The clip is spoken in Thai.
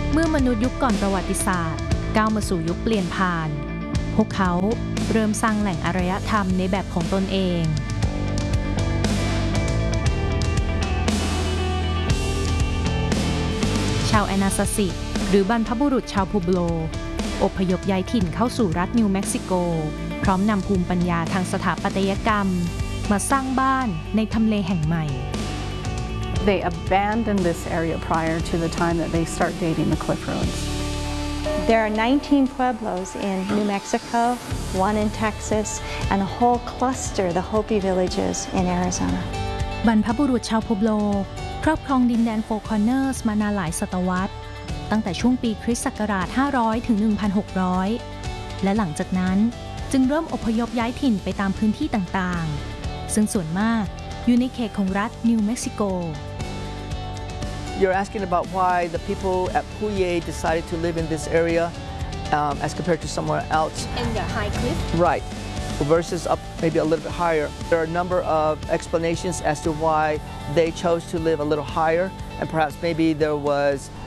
เมื่อมนุษย์ยุคก่อนประวัติศาสตร์ก้าวมาสู่ยุคเปลี่ยนผ่านพวกเขาเริ่มสร้างแหล่งอารยธรรมในแบบของตนเองชาวแอนาซาซิหรือบรรพบุรุษชาวพูโบโลอพยพย้ายถิ่นเข้าสู่รัฐนิวเม็กซิโกพร้อมนำภูมิปัญญาทางสถาปัตยกรรมมาสร้างบ้านในทำเลแห่งใหม่ They abandoned this area prior to the time that they start dating the cliff ruins. There are 19 pueblos in New Mexico, one in Texas, and a whole cluster, the Hopi villages in Arizona. บรรพบุรุษชาวพูโบโลครอบครองดินแดนโฟร์คอร์เนอร์สมานานหลายศตวรรษตั้งแต่ช่วงปีคริสต์ศักราช 500 ถึง 1,600 และหลังจากนั้นจึงเริ่มอพยพย้ายถิ่นไปตามพื้นที่ต่างๆซึ่งส่วนมากอยู่ในเขตของรัฐนิวเม็กซิโก You're asking about why the people at Puye decided to live in this area as compared to somewhere else. In the high cliff? Right. Versus up maybe a little bit higher. There are a number of explanations as to why they chose to live a little higher, and perhaps maybe there was